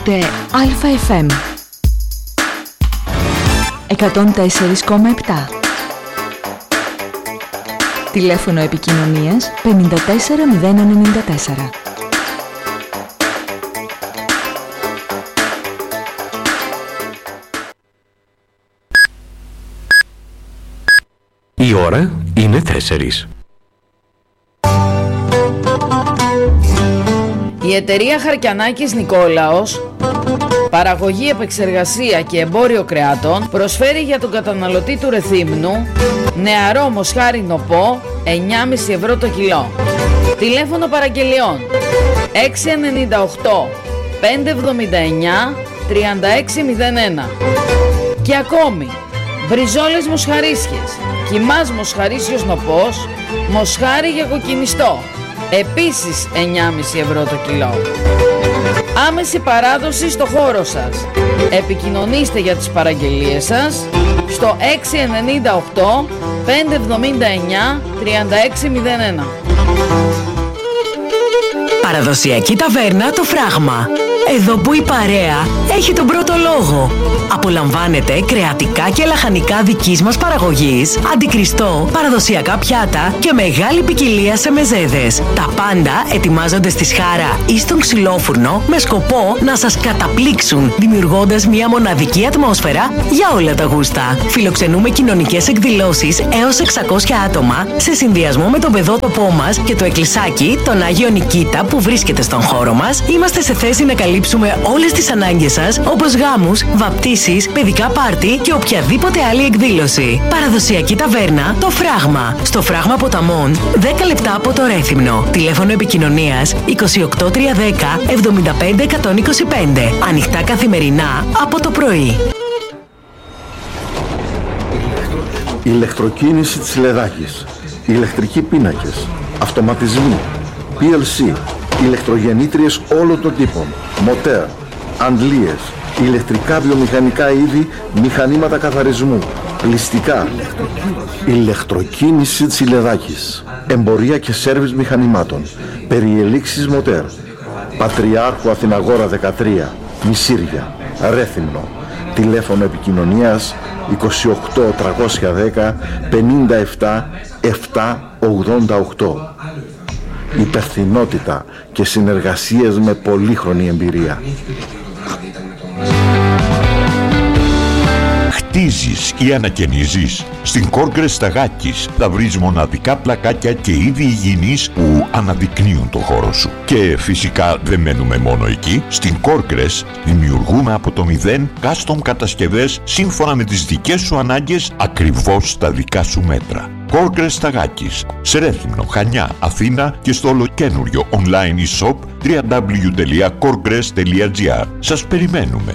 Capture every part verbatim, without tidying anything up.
Ακούτε Αλφα εφ εμ εκατόν τέσσερα κόμμα επτά. Τηλέφωνο επικοινωνίας πέντε τέσσερα μηδέν εννιά τέσσερα. Η ώρα είναι τέσσερις. Η εταιρεία Χαρκιανάκης Νικόλαος, παραγωγή, επεξεργασία και εμπόριο κρεάτων, προσφέρει για τον καταναλωτή του Ρεθύμνου νεαρό μοσχάρι νοπό εννιά κόμμα πέντε ευρώ το κιλό. Τηλέφωνο παραγγελιών έξι εννιά οκτώ πέντε εβδομήντα εννιά τριάντα έξι μηδέν ένα. Και ακόμη μπριζόλες μοσχαρίσιες, κιμάς μοσχαρίσιος νοπός, μοσχάρι για κοκκινιστό, επίσης εννιά κόμμα πέντε ευρώ το κιλό. Άμεση παράδοση στο χώρο σας. Επικοινωνήστε για τις παραγγελίες σας στο έξι εννιά οκτώ πέντε εβδομήντα εννιά τριάντα έξι μηδέν ένα. Παραδοσιακή ταβέρνα Το Φράγμα. Εδώ που η παρέα έχει τον πρώτο λόγο. Απολαμβάνετε κρεατικά και λαχανικά δικής μας παραγωγής, αντικριστό, παραδοσιακά πιάτα και μεγάλη ποικιλία σε μεζέδες. Τα πάντα ετοιμάζονται στη σχάρα ή στον ξυλόφουρνο με σκοπό να σας καταπλήξουν, δημιουργώντας μια μοναδική ατμόσφαιρα για όλα τα γούστα. Φιλοξενούμε κοινωνικές εκδηλώσεις έως εξακόσια άτομα σε συνδυασμό με τον παιδότοπό μας και το εκκλησάκι τον Άγιο Νικήτα που βρίσκεται στον χώρο μας. Είμαστε σε θέση να καλύψουμε όλες τις ανάγκες σας, όπως γάμους, βαπτίσεις, παιδικά πάρτι και οποιαδήποτε άλλη εκδήλωση. Παραδοσιακή ταβέρνα Το Φράγμα. Στο Φράγμα Ποταμών, δέκα λεπτά από το Ρέθυμνο. Τηλέφωνο επικοινωνίας είκοσι οκτώ τριακόσια δέκα εβδομήντα πέντε εκατόν είκοσι πέντε. Ανοιχτά καθημερινά από το πρωί. Ηλεκτροκίνηση της Λεδάκης. Ηλεκτρικοί πίνακες. Αυτοματισμοί. πι ελ σι. Ηλεκτρογεννήτριες όλων των τύπων. Μοτέρ. Αντλίες. Ηλεκτρικά βιομηχανικά είδη, μηχανήματα καθαρισμού. Πλυστικά. Ηλεκτροκίνηση της Λεδάκης. Εμπορία και σέρβις μηχανημάτων. Περιελήξεις μοτέρ. Πατριάρχου Αθηναγόρα δεκατρία. Μισήρια. Ρέθυμνο. Τηλέφωνο επικοινωνίας είκοσι οκτώ τριακόσια δέκα πενήντα επτά επτακόσια ογδόντα οκτώ. Υπευθυνότητα και συνεργασίες με πολύχρονη εμπειρία. Χτίζεις ή ανακαινίζεις? Στην Corgres Σταγάκης θα βρεις μοναδικά πλακάκια και είδη υγιεινής που αναδεικνύουν το χώρο σου. Και φυσικά δεν μένουμε μόνο εκεί. Στην Corgres δημιουργούμε από το μηδέν custom κατασκευές σύμφωνα με τις δικές σου ανάγκες, ακριβώς στα δικά σου μέτρα. Corgres Σταγάκης, σε Ρέθυμνο, Χανιά, Αθήνα και στο ολοκένουριο online e-shop double-u double-u double-u τελεία corgres τελεία gr. Σας περιμένουμε.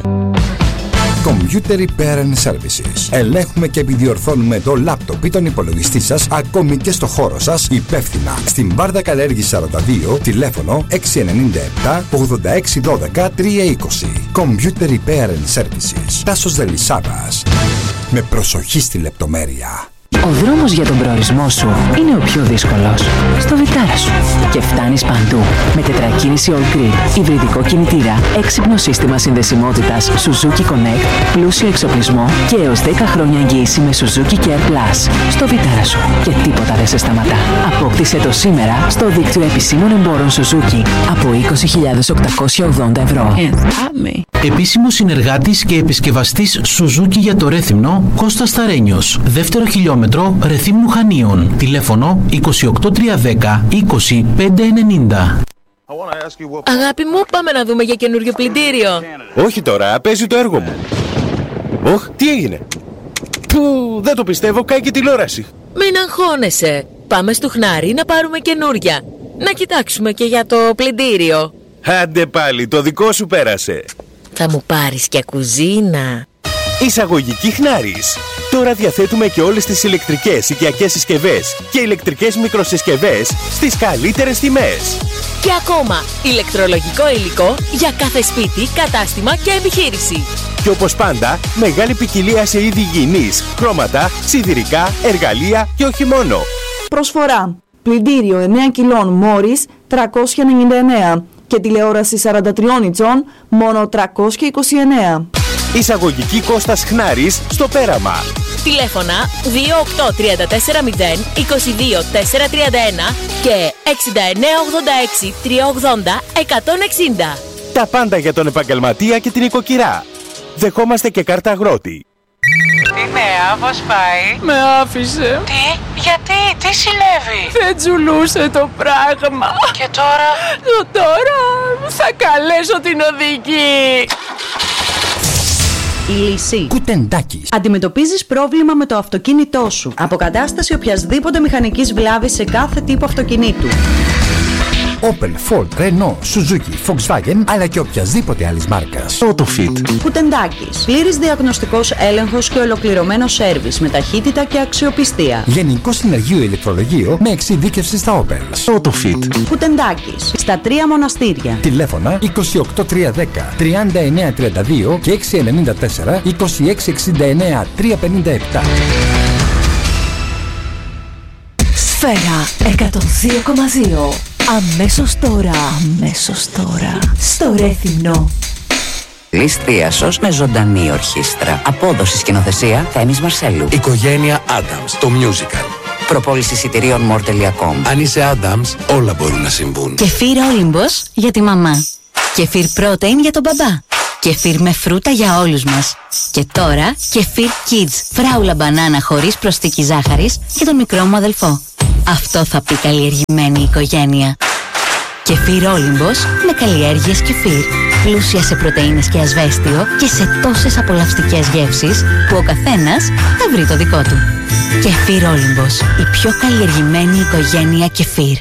Computer Repair and Services. Ελέγχουμε και επιδιορθώνουμε το λάπτοπ ή τον υπολογιστή σας, ακόμη και στο χώρο σας, υπεύθυνα. Στην Βάρδα Καλέργης σαράντα δύο, τηλέφωνο έξι εννιά επτά ογδόντα έξι δώδεκα τριακόσια είκοσι. Computer Repair and Services. Τάσος Δελισσάδας. Με προσοχή στη λεπτομέρεια. Ο δρόμος για τον προορισμό σου είναι ο πιο δύσκολος. Στο Βιτάρα σου. Και φτάνεις παντού. Με τετρακίνηση All Grid, υβριδικό κινητήρα, έξυπνο σύστημα συνδεσιμότητας Suzuki Connect, πλούσιο εξοπλισμό και έως δέκα χρόνια εγγύηση με Suzuki Care Plus. Στο Βιτάρα σου. Και τίποτα δεν σε σταματά. Απόκτησε το σήμερα στο δίκτυο επισήμων εμπόρων Suzuki από είκοσι χιλιάδες οκτακόσια ογδόντα ευρώ. Επίσημος συνεργάτης και επισκευαστής Suzuki για το Ρέθυμνο, Κώστας Σταρένιος. Δεύτερο χιλιόμετρο Ρεθύμνου Χανίων. Τηλέφωνο είκοσι οκτώ τριακόσια δέκα είκοσι πέντε ενενήντα. Αγάπη μου, πάμε να δούμε για καινούριο πλυντήριο. Όχι τώρα, παίζει το έργο μου. Οχ, τι έγινε? Που, δεν το πιστεύω, κάει και τηλεόραση. Μην αγχώνεσαι. Πάμε στο Χνάρι να πάρουμε καινούρια. Να κοιτάξουμε και για το πλυντήριο. Άντε πάλι, το δικό σου πέρασε. Θα μου πάρεις και κουζίνα. Εισαγωγική Χνάρης. Τώρα διαθέτουμε και όλες τις ηλεκτρικές οικιακές συσκευές και ηλεκτρικές μικροσυσκευές στις καλύτερες τιμές. Και ακόμα, ηλεκτρολογικό υλικό για κάθε σπίτι, κατάστημα και επιχείρηση. Και όπως πάντα, μεγάλη ποικιλία σε είδη υγιεινής, χρώματα, σιδηρικά, εργαλεία και όχι μόνο. Προσφορά. Πλυντήριο εννέα κιλών Morris τριακόσια ενενήντα εννέα. και τηλεόραση σαράντα τριών ιντσών μόνο τριακόσια είκοσι εννέα. Εισαγωγική Κώστας Χνάρης στο Πέραμα. Τηλέφωνα δύο οκτώ τρία τέσσερα μηδέν είκοσι δύο τετρακόσια τριάντα ένα και εξήντα εννέα ογδόντα έξι τριακόσια ογδόντα εκατόν εξήντα. Τα πάντα για τον επαγγελματία και την οικοκυρά. Δεχόμαστε και κάρτα αγρότη. Τι νέα, πώς πάει? Με άφησε. Τι, γιατί, τι συνέβη? Δεν τζουλούσε το πράγμα. Και τώρα? Το τώρα θα καλέσω την οδηγή. Λύση. Κουτεντάκης. Αντιμετωπίζεις πρόβλημα με το αυτοκίνητό σου. Αποκατάσταση οποιασδήποτε μηχανικής βλάβης σε κάθε τύπο αυτοκινήτου. Opel, Ford, Renault, Suzuki, Volkswagen, αλλά και οποιασδήποτε άλλης μάρκας. AutoFit. Κουτεντάκης. Πλήρης διαγνωστικός έλεγχος και ολοκληρωμένο σέρβις με ταχύτητα και αξιοπιστία. Γενικό συνεργείο ηλεκτρολογείο με εξειδίκευση στα Opel. AutoFit. Κουτεντάκης. Στα τρία μοναστήρια. Τηλέφωνα είκοσι οκτώ τριακόσια δέκα τριάντα εννέα τριάντα δύο και έξι εννιά τέσσερα είκοσι έξι εξήντα εννέα τριακόσια πενήντα επτά. Σφαίρα εκατόν δύο κόμμα δύο. Αμέσως τώρα. Αμέσως τώρα. Στο Ρέθυμνο. Λης Θίασος με ζωντανή ορχήστρα. Απόδοση σκηνοθεσία Θέμης Μαρσέλου. Οικογένεια Adams, το musical. Προπόληση εισιτηρίων μορ τελεία κομ. Αν είσαι Adams, όλα μπορούν να συμβούν. Κεφίρ Όλυμπος για τη μαμά. Κεφίρ Protein για τον μπαμπά. Κεφίρ με φρούτα για όλους μας. Και τώρα Κεφίρ Kids, φράουλα μπανάνα χωρίς προσθήκη ζάχαρης για τον μικρό μου αδελφό. Αυτό θα πει καλλιεργημένη οικογένεια. Κεφίρ Όλυμπος με καλλιέργειες κεφίρ. Πλούσια σε πρωτεΐνες και ασβέστιο και σε τόσες απολαυστικές γεύσεις που ο καθένας θα βρει το δικό του. Κεφίρ Όλυμπος, η πιο καλλιεργημένη οικογένεια κεφίρ.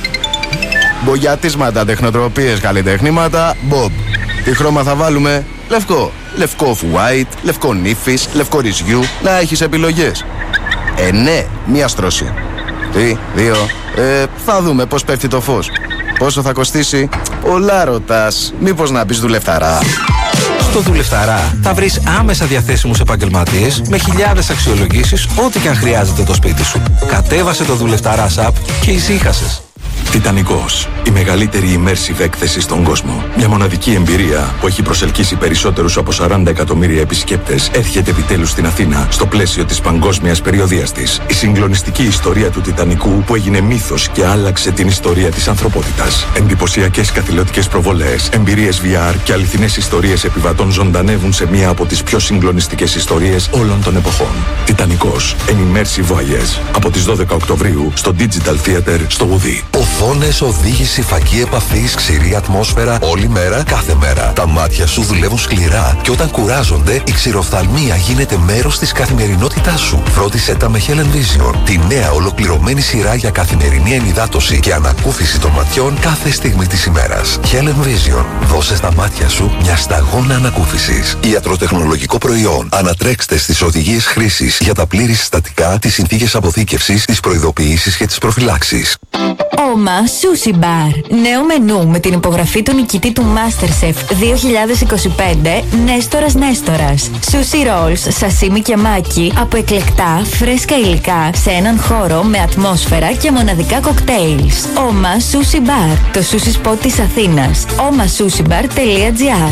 Μπογιατίσματα, τεχνοτροπίες, καλλιτεχνήματα, Bob. Τι χρώμα θα βάλουμε? Λευκό. Λευκό off-white, λευκό νύφης, λευκό ρυζιού. Να έχεις επιλογές. Ε, ναι, μία στρώση. Τι, δύο. Ε, θα δούμε πώς πέφτει το φως. Πόσο θα κοστίσει? Πολλά ρωτάς. Μήπως να μπεις δουλευταρά? Στο Δουλευταρά θα βρεις άμεσα διαθέσιμους επαγγελματίες με χιλιάδες αξιολογήσεις ό,τι και αν χρειάζεται το σπίτι σου. Κατέβασε το Δουλευταρά app και ησύχασες. Τιτανικός, η μεγαλύτερη immersive έκθεση στον κόσμο. Μια μοναδική εμπειρία που έχει προσελκύσει περισσότερους από σαράντα εκατομμύρια επισκέπτες έρχεται επιτέλους στην Αθήνα στο πλαίσιο της παγκόσμιας περιοδείας της. Η συγκλονιστική ιστορία του Τιτανικού που έγινε μύθος και άλλαξε την ιστορία της ανθρωπότητας. Εντυπωσιακές καθηλωτικές προβολές, εμπειρίες βι αρ και αληθινές ιστορίες επιβατών ζωντανεύουν σε μία από τις πιο συγκλονιστικές ιστορίες όλων των εποχών. Τιτανικός, an immersive voyage. Από τις δώδεκα Οκτωβρίου στο Digital Theater στο Ουδί. Οθόνες, οδήγηση, φακή επαφής, ξηρή ατμόσφαιρα, όλη μέρα, κάθε μέρα. Τα μάτια σου δουλεύουν σκληρά και όταν κουράζονται, η ξηροφθαλμία γίνεται μέρος της καθημερινότητάς σου. Φρόντισε τα με Helen Vision, τη νέα ολοκληρωμένη σειρά για καθημερινή ενυδάτωση και ανακούφιση των ματιών κάθε στιγμή της ημέρας. Helen Vision, δώσε στα μάτια σου μια σταγόνα ανακούφισης. Ιατροτεχνολογικό προϊόν. Ανατρέξτε στις οδηγίες χρήσης για τα πλήρη συστατικά, τις συνθήκες αποθήκευσης, τις προειδοποιήσεις και τις προφυλάξεις. Oma Sushi Bar. Νέο μενού με την υπογραφή του νικητή του MasterChef δύο χιλιάδες είκοσι πέντε, Νέστορας Νέστορας. Sushi rolls, σασίμι και μάκι από εκλεκτά, φρέσκα υλικά σε έναν χώρο με ατμόσφαιρα και μοναδικά κοκτέιλς. Oma Sushi Bar. Το sushi spot της Αθήνας. oma sushi bar τελεία gr.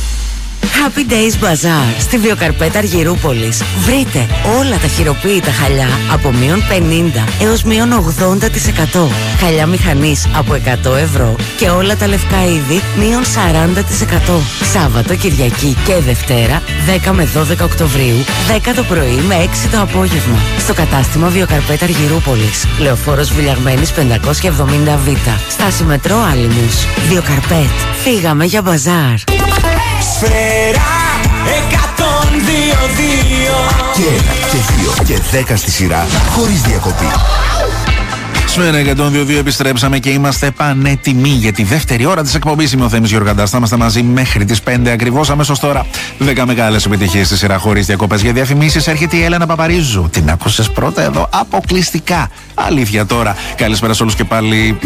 Happy Days Bazaar στη Βιοκαρπέτα Αργυρούπολης. Βρείτε όλα τα χειροποίητα χαλιά από μείον πενήντα έως μείον ογδόντα τοις εκατό. Χαλιά μηχανής από εκατό ευρώ και όλα τα λευκά είδη μείον σαράντα τοις εκατό. Σάββατο, Κυριακή και Δευτέρα δέκα με δώδεκα Οκτωβρίου, δέκα το πρωί με έξι το απόγευμα. Στο κατάστημα Βιοκαρπέτα Αργυρούπολης. Λεωφόρος Βιλιαγμένης πεντακόσια εβδομήντα β. Στάση μετρό Άλυμους. Βιοκαρπέτ. Φύγαμε για μπαζάρ. Σφαίρα εκατόν δύο δύο. Και ένα και δύο και δέκα στη σειρά χωρίς διακοπή. Σφαίρα εκατόν δύο δύο επιστρέψαμε και είμαστε πανέτοιμοι για τη δεύτερη ώρα της εκπομπής. Είμαι ο Θέμης Γιοργαντάς. Θα είμαστε μαζί μέχρι τις πέντε ακριβώς αμέσως τώρα. δέκα μεγάλες επιτυχίες στη σειρά χωρίς διακοπές. Για διαφημίσεις έρχεται η Έλενα Παπαρίζου. Την άκουσες πρώτα εδώ αποκλειστικά. Αλήθεια τώρα. Καλησπέρα σε όλους και πάλι.